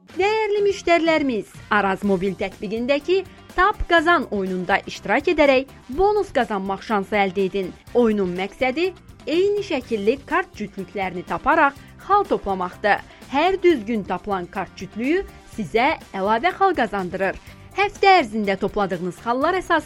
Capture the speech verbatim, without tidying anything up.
Değerli müşterilerimiz, Araz mobil tətbiqindəki Tap Qazan oyununda iştirak edərək bonus qazanmaq şansı əldə edin. Oyunun məqsədi eyni şəkilli kart cütlüklərini taparaq xal toplamaqdır. Hər düzgün tapılan kart cütlüyü sizə əlavə xal qazandırır. Həftə ərzində topladığınız xallar əsasında